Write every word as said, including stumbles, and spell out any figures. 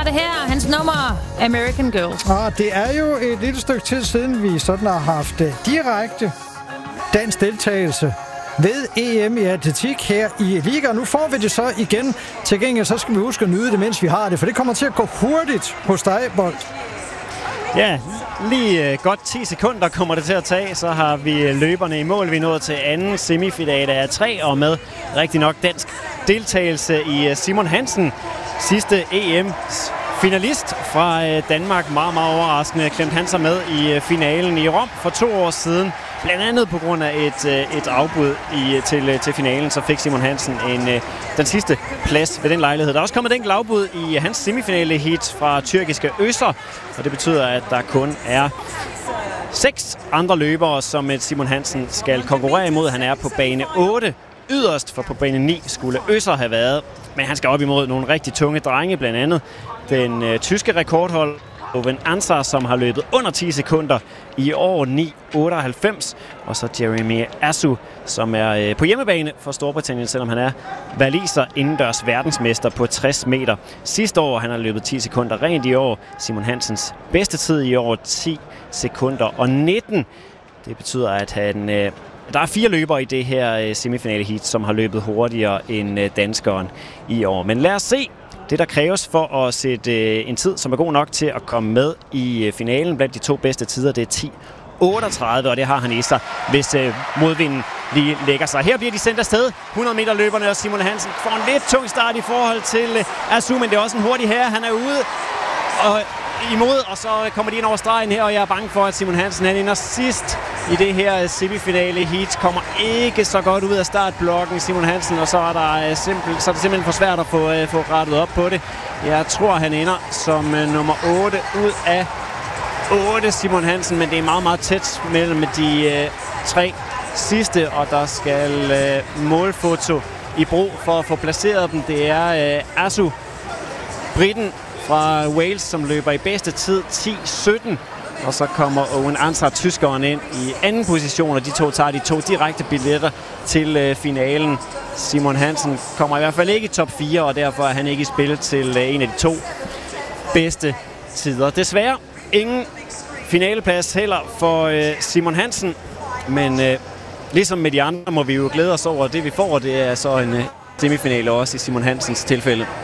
det her, hans nummer American Girl. Og det er jo et lille stykke tid siden, vi sådan har haft direkte dansk deltagelse ved E M i atletik her i Liga. Nu får vi det så igen. Til gengæld så skal vi huske at nyde det, mens vi har det, for det kommer til at gå hurtigt hos dig, Bolt. Ja, lige øh, godt ti sekunder kommer det til at tage, så har vi løberne i mål. Vi er nået til anden semifinale af tre, og med rigtig nok dansk deltagelse i Simon Hansen. Sidste E M's finalist fra øh, Danmark. Meget, meget overraskende klemte han sig med i øh, finalen i Rom for to år siden. Blandt andet på grund af et, øh, et afbud i, til, øh, til finalen, så fik Simon Hansen en, øh, den sidste plads ved den lejlighed. Der er også kommet et enkelt afbud i hans semifinale heat fra tyrkiske Özer, og det betyder, at der kun er seks andre løbere, som Simon Hansen skal konkurrere imod. Han er på bane otte yderst, for på bane ni skulle Özer have været. Men han skal op imod nogle rigtig tunge drenge, blandt andet den øh, tyske rekordhold Owen Ansar, som har løbet under ti sekunder i år ni otteoghalvfems. Og så Jeremy Asu, som er øh, på hjemmebane for Storbritannien, selvom han er waliser indendørs verdensmester på tres meter. Sidste år han har løbet ti sekunder rent i år. Simon Hansens bedste tid i år ti sekunder og nitten. Det betyder, at han... Øh, Der er fire løbere i det her semifinale heat, som har løbet hurtigere end danskeren i år. Men lad os se det, der kræves for at sætte en tid, som er god nok til at komme med i finalen. Blandt de to bedste tider, det er ti otteogtredive, og det har han i sig, hvis modvinden lige lægger sig. Her bliver de sendt afsted. hundrede meter løberne, og Simon Hansen får en lidt tung start i forhold til Asu, men det er også en hurtig herre. Han er ude og imod, og så kommer de ind over stregen her, og jeg er bange for, at Simon Hansen han ender sidst i det her semifinale heat. Kommer ikke så godt ud af startblokken, Simon Hansen, og så er, der simpel, så er det simpelthen for svært at få, uh, få rettet op på det. Jeg tror, han ender som uh, nummer otte ud af otte, Simon Hansen, men det er meget, meget tæt mellem de uh, tre sidste, og der skal uh, målfoto i brug for at få placeret dem. Det er uh, Asu, briten fra Wales, som løber i bedste tid ti sytten. Og så kommer Owen Ansar, tyskeren, ind i anden position, og de to tager de to direkte billetter til øh, finalen. Simon Hansen kommer i hvert fald ikke i top fire, og derfor er han ikke i spil til øh, en af de to bedste tider. Desværre ingen finaleplads heller for øh, Simon Hansen, men øh, ligesom med de andre må vi jo glæde os over det, vi får, og det er så en øh, semifinale også i Simon Hansens tilfælde.